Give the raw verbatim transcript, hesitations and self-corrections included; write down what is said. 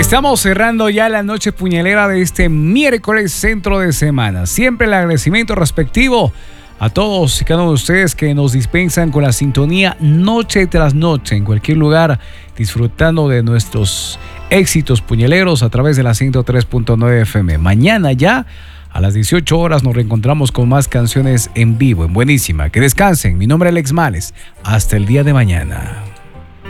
Estamos cerrando ya la noche puñalera de este miércoles centro de semana. Siempre el agradecimiento respectivo a todos y cada uno de ustedes que nos dispensan con la sintonía noche tras noche en cualquier lugar, disfrutando de nuestros éxitos puñaleros a través de la ciento tres punto nueve F M. Mañana ya a las dieciocho horas nos reencontramos con más canciones en vivo, en Buenísima. Que descansen. Mi nombre es Alex Males. Hasta el día de mañana.